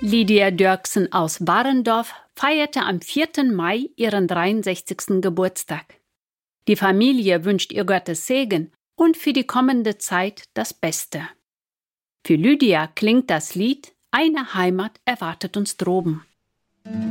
Lydia Dörksen aus Warendorf feierte am 4. Mai ihren 63. Geburtstag. Die Familie wünscht ihr Gottes Segen und für die kommende Zeit das Beste. Für Lydia klingt das Lied »Eine Heimat erwartet uns droben«.